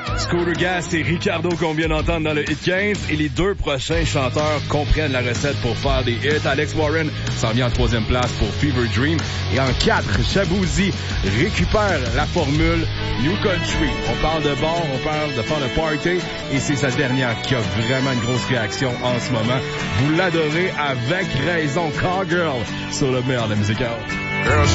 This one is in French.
Scooter Gas et Ricardo qu'on vient d'entendre dans le Hit 15. Et les deux prochains chanteurs comprennent la recette pour faire des hits. Alex Warren s'en vient en 3e place pour Fever Dream. Et en 4, Shaboozey récupère la formule New Country. On parle de bar, on parle de faire le party. Et c'est sa dernière qui a vraiment une grosse réaction en ce moment. Vous l'adorez avec raison. Cowgirl sur le meilleur de la musique. Girl,